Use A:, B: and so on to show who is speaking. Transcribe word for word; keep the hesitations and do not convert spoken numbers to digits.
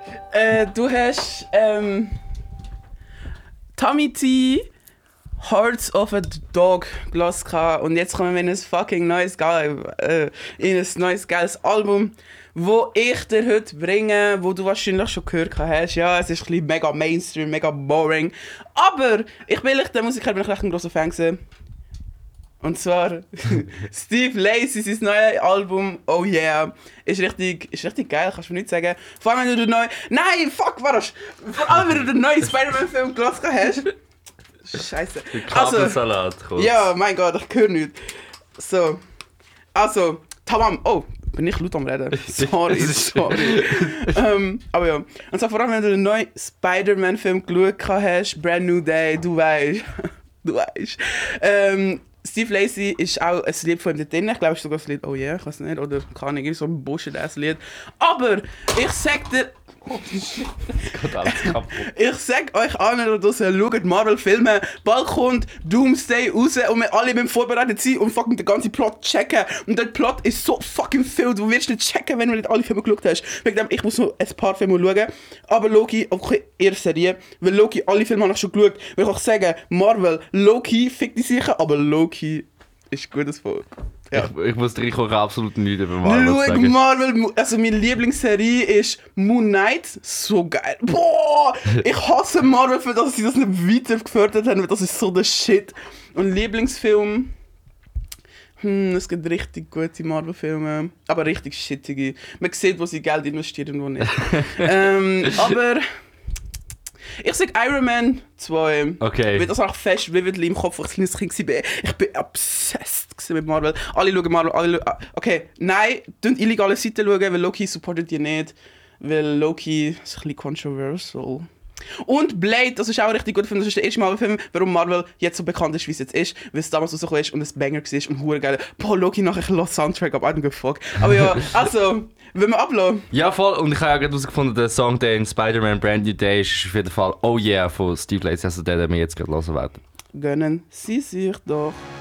A: Äh, du hast ähm, Tommy T, Hearts of a Dog gelassen und jetzt kommen wir in ein fucking neues, äh, in ein neues geiles Album, wo ich dir heute bringe, wo du wahrscheinlich schon gehört hast. Ja, es ist ein bisschen mega Mainstream, mega boring, aber ich bin echt, der Musiker bin ich echt ein grosser Fan gewesen. Und zwar Steve Lacy, sein neues Album, oh yeah, ist richtig, ist richtig geil, kannst du mir nicht sagen. Vor allem, wenn du den neuen, nein, fuck, warte, vor allem, wenn du den neuen Spider-Man-Film gelassen hast. Scheiße.
B: Kabelsalat,
A: also, ja, mein Gott, ich höre nichts. So, also, tamam, oh, bin ich laut am Reden? Sorry, sorry. ähm, aber ja, und zwar vor allem, wenn du den neuen Spider-Man-Film geschaut hast, Brand New Day, du weißt, du weißt. Ähm, Steve Lacy ist auch ein Lied von ihm da drin. Ich glaube, es ist sogar das Lied «Oh yeah», ich weiß nicht, oder keine Ahnung, so ein Bullshit-Ass-Lied. Aber ich sag dir... Oh,
B: geht alles kaputt.
A: Ich sag euch allen da draussen, schaut Marvel-Filme, bald kommt Doomsday raus und wir alle müssen vorbereitet sein und fucking den ganzen Plot checken. Und der Plot ist so fucking viel, du wirst nicht checken, wenn du nicht alle Filme geschaut hast. Wegen dem, ich muss noch ein paar Filme schauen. Aber Loki, okay, eher Serie, weil Loki, alle Filme habe ich schon geschaut. Will ich auch sagen, Marvel, Loki fickt die sicher, aber Loki ist gut als voll. Ja.
B: Ich, ich muss dir absolut nichts über Marvel
A: Schau
B: sagen.
A: Marvel, also meine Lieblingsserie ist Moon Knight. So geil. Boah, ich hasse Marvel, für dass sie das nicht weiter gefördert haben, weil das ist so der Shit. Und Lieblingsfilm... Hm, es gibt richtig gute Marvel-Filme, aber richtig shittige. Man sieht, wo sie Geld investieren und wo nicht. ähm, aber... Ich sag Iron Man zwei.
B: Okay.
A: Weil das auch fest vividly im Kopf, als ich kleines Kind war. Ich bin obsessed mit Marvel. Alle schauen Marvel. Alle schauen. Okay, nein, schaut illegale Seiten schauen, weil Loki supportet die nicht. Weil Loki ist ein bisschen controversial. Und Blade, das ist auch richtig gut. Das ist der erste Marvel-Film, warum Marvel jetzt so bekannt ist, wie es jetzt ist. Weil es damals so ist und ein Banger war und hure geil. Boah, Loki nachher los Soundtrack, aber I don't give a fuck. Aber ja, also... Wenn wir ablassen.
B: Ja, voll. Und ich habe ja gerade herausgefunden, der Song, der in Spider-Man Brand New Day ist, auf jeden Fall «Oh yeah» von Steve Lacy. Also der, den wir jetzt gerade hören werden.
A: Gönnen Sie sich doch.